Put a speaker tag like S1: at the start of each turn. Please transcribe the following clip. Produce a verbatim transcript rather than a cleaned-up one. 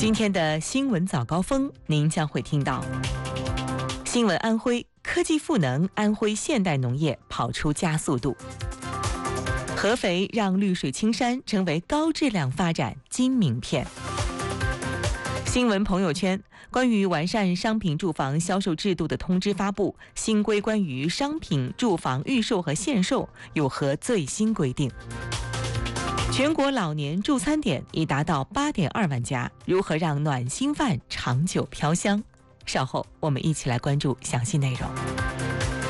S1: 今天的新闻早高峰，您将会听到：新闻安徽科技赋能安徽现代农业跑出加速度；合肥让绿水青山成为高质量发展金名片。新闻朋友圈，关于完善商品住房销售制度的通知发布，新规关于商品住房预售和限售有何最新规定？全国老年助餐点已达到 八点二万家，如何让暖心饭长久飘香？稍后我们一起来关注详细内容。